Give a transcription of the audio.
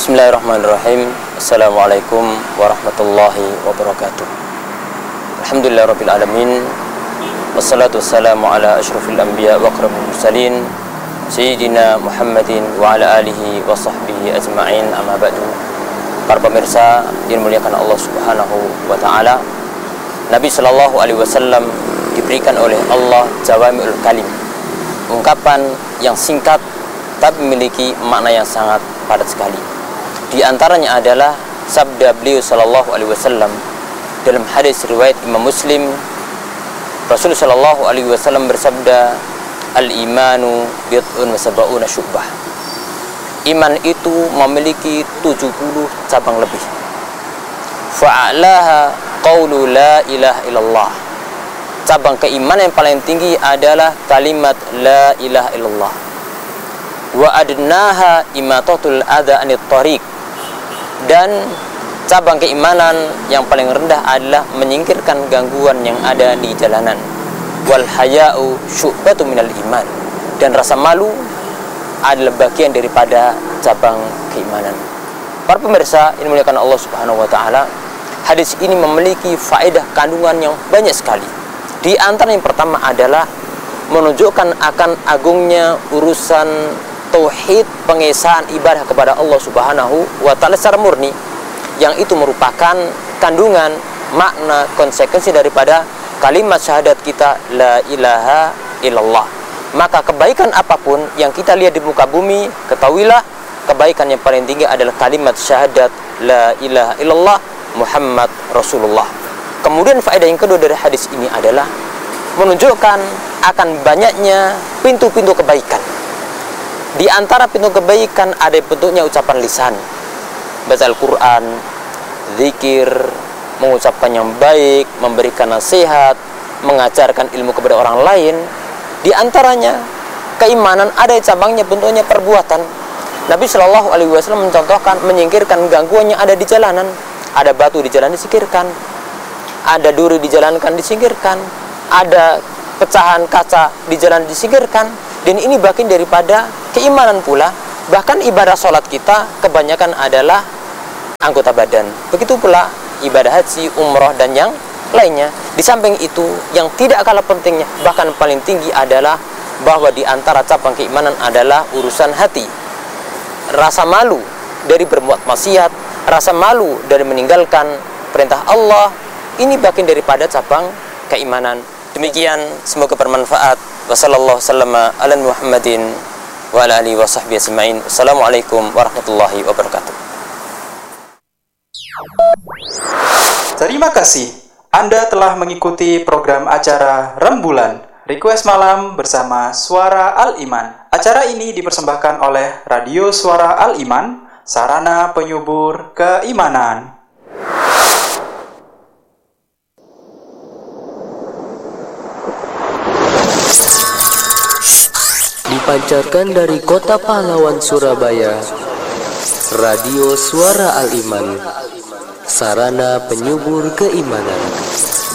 Bismillahirrahmanirrahim. Assalamualaikum warahmatullahi wabarakatuh. Alhamdulillah rabbil alamin. Wassalatu wassalamu ala asyrafil anbiya wa akramil mursalin Sayyidina Muhammadin wa ala alihi wa sahbihi ajma'in, amma ba'du. Para pemirsa yang dimuliakan Allah subhanahu wa ta'ala, Nabi sallallahu alaihi wasallam diberikan oleh Allah jawami'ul kalim, ungkapan yang singkat tapi memiliki makna yang sangat padat sekali. Di antaranya adalah sabda beliau sallallahu alaihi wasallam dalam hadis riwayat Imam Muslim. Rasul sallallahu alaihi wasallam bersabda, al-imanu bid'un wa sab'una syu'bah. Iman itu memiliki 70 cabang lebih. Fa'alaha qaulu la ilaha illallah. Cabang keimanan yang paling tinggi adalah kalimat la ilaha illallah. Wa adnaha imatatul adha anit tariq. Dan cabang keimanan yang paling rendah adalah menyingkirkan gangguan yang ada di jalanan. Wal haya'u syu'batu minal iman. Dan rasa malu adalah bagian daripada cabang keimanan. Para pemirsa yang dimuliakan Allah subhanahu wa ta'ala, hadis ini memiliki faedah kandungan yang banyak sekali. Di antara yang pertama adalah menunjukkan akan agungnya urusan tauhid, pengesahan ibadah kepada Allah subhanahu wa ta'ala secara murni, yang itu merupakan kandungan makna konsekuensi daripada kalimat syahadat kita la ilaha illallah. Maka kebaikan apapun yang kita lihat di muka bumi, ketahuilah kebaikan yang paling tinggi adalah kalimat syahadat la ilaha illallah Muhammad Rasulullah. Kemudian faedah yang kedua dari hadis ini adalah menunjukkan akan banyaknya pintu-pintu kebaikan. Di antara pintu kebaikan ada bentuknya ucapan lisan, baca Al-Quran, zikir, mengucapkan yang baik, memberikan nasihat, mengajarkan ilmu kepada orang lain. Di antaranya keimanan ada cabangnya bentuknya perbuatan. Nabi Shallallahu Alaihi Wasallam mencontohkan menyingkirkan gangguan yang ada di jalanan. Ada batu di jalan disingkirkan, ada duri di jalan kan disingkirkan, ada pecahan kaca di jalan disingkirkan. Dan ini bagian daripada keimanan pula. Bahkan ibadah sholat kita kebanyakan adalah anggota badan. Begitu pula ibadah haji, umrah, dan yang lainnya. Di samping itu, yang tidak kalah pentingnya, bahkan paling tinggi adalah bahwa di antara cabang keimanan adalah urusan hati. Rasa malu dari berbuat maksiat, rasa malu dari meninggalkan perintah Allah, ini bagian daripada cabang keimanan. Demikian, semoga bermanfaat. Wassallallahu sallama ala Muhammadin wa ala alihi wa sahbihi ajma'in. Assalamualaikum warahmatullahi wabarakatuh. Terima kasih. Anda telah mengikuti program acara Rembulan Request Malam bersama Suara Al-Iman. Acara ini dipersembahkan oleh Radio Suara Al-Iman, sarana penyubur keimanan. Dipancarkan dari Kota Pahlawan, Surabaya, Radio Suara Al-Iman, sarana penyubur keimanan.